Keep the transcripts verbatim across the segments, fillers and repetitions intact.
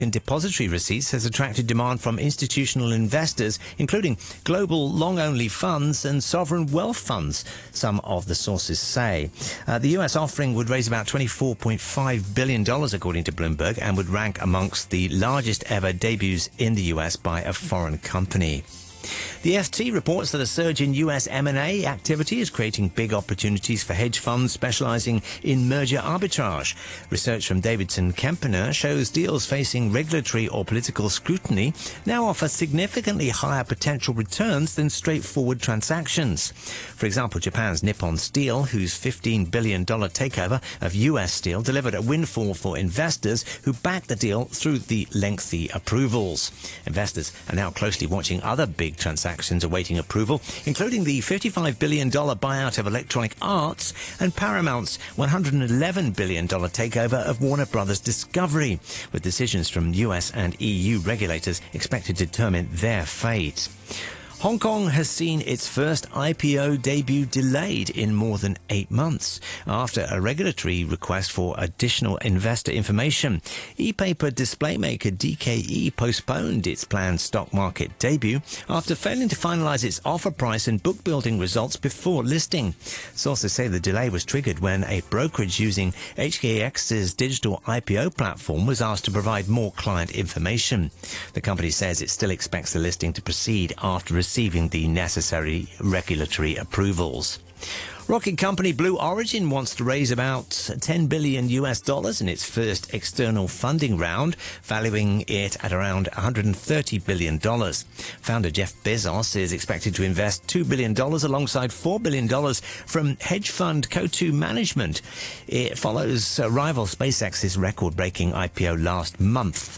Depository receipts has attracted demand from institutional investors, including global long-only funds and sovereign wealth funds, some of the sources say. Uh, the U S offering would raise about twenty-four point five billion dollars, according to Bloomberg, and would rank amongst the largest ever debuts in the U S by a foreign company. The F T reports that a surge in U S M and A activity is creating big opportunities for hedge funds specializing in merger arbitrage. Research from Davidson Kempner shows deals facing regulatory or political scrutiny now offer significantly higher potential returns than straightforward transactions. For example, Japan's Nippon Steel, whose fifteen billion dollars takeover of U S Steel delivered a windfall for investors who backed the deal through the lengthy approvals. Investors are now closely watching other big transactions awaiting approval, including the fifty-five billion dollars buyout of Electronic Arts and Paramount's one hundred eleven billion dollars takeover of Warner Brothers Discovery, with decisions from U S and E U regulators expected to determine their fate. Hong Kong has seen its first I P O debut delayed in more than eight months after a regulatory request for additional investor information. E-paper display maker D K E postponed its planned stock market debut after failing to finalize its offer price and book building results before listing. Sources say the delay was triggered when a brokerage using H K X's digital I P O platform was asked to provide more client information. The company says it still expects the listing to proceed after receiving receiving the necessary regulatory approvals. Rocket company Blue Origin wants to raise about ten billion U S dollars in its first external funding round, valuing it at around one hundred thirty billion dollars. Founder Jeff Bezos is expected to invest two billion dollars alongside four billion dollars from hedge fund K O two Management. It follows uh, rival SpaceX's record-breaking I P O last month.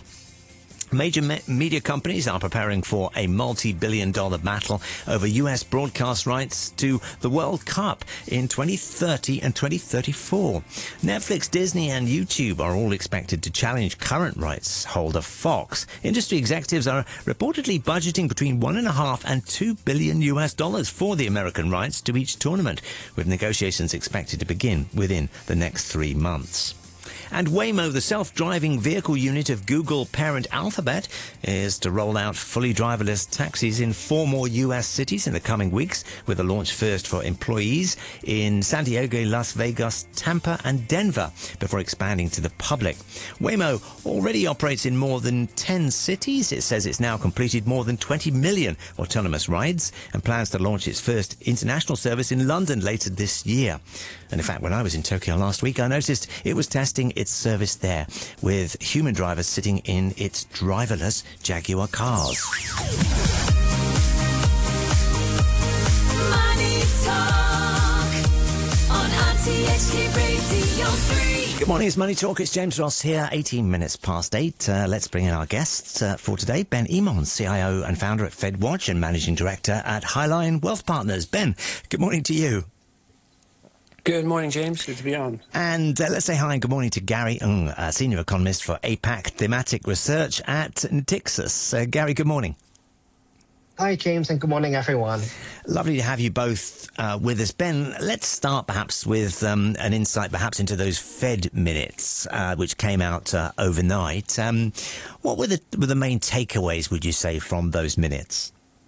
Major me- media companies are preparing for a multi-billion dollar battle over U S broadcast rights to the World Cup in twenty thirty and twenty thirty-four. Netflix, Disney and YouTube are all expected to challenge current rights holder Fox. Industry executives are reportedly budgeting between one and a half and two billion U S dollars for the American rights to each tournament, with negotiations expected to begin within the next three months. And Waymo, the self-driving vehicle unit of Google parent Alphabet, is to roll out fully driverless taxis in four more U S cities in the coming weeks, with a launch first for employees in San Diego, Las Vegas, Tampa and Denver, before expanding to the public. Waymo already operates in more than ten cities. It says it's now completed more than twenty million autonomous rides and plans to launch its first international service in London later this year. And in fact, when I was in Tokyo last week, I noticed it was testing its service there, with human drivers sitting in its driverless Jaguar cars. Money Talk on R T H K Radio three. Good morning, it's Money Talk. It's James Ross here, eighteen minutes past eight. Uh, let's bring in our guests uh, for today. Ben Emon, C I O and founder at FedWatch and managing director at Highline Wealth Partners. Ben, good morning to you. Good morning, James. Good to be on. And uh, let's say hi and good morning to Gary Ng, uh, senior economist for APAC Thematic Research at Natixis. Uh, Gary, good morning. Hi, James, and good morning, everyone. Lovely to have you both uh, with us. Ben, let's start perhaps with um, an insight perhaps into those Fed minutes, uh, which came out uh, overnight. Um, what were the, were the main takeaways, would you say, from those minutes?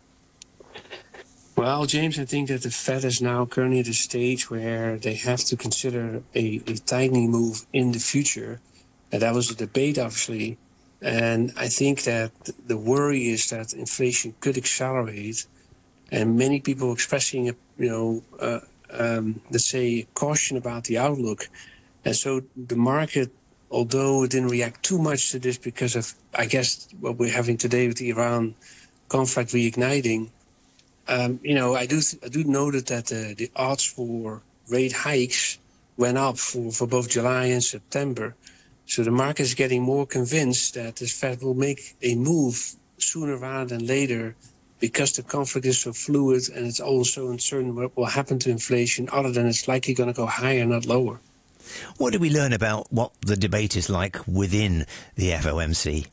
Well, James, I think that the Fed is now currently at a stage where they have to consider a, a tightening move in the future. And that was a debate, obviously. And I think that the worry is that inflation could accelerate, and many people expressing, you know, uh, um, let's say, caution about the outlook. And so the market, although it didn't react too much to this because of, I guess, what we're having today with the Iran conflict reigniting, Um, you know, I do th- I do note that uh, the odds for rate hikes went up for, for both July and September. So the market is getting more convinced that the Fed will make a move sooner rather than later, because the conflict is so fluid and it's also uncertain what will happen to inflation, other than it's likely going to go higher, not lower. What did we learn about what the debate is like within the F O M C?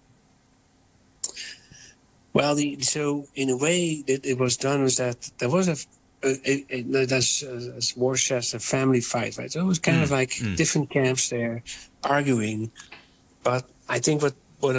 Well, the, so in a way, it, it was done was that there was a, a, a, a that's as more says a family fight, right? So it was kind mm. of like mm. different camps there arguing. But I think what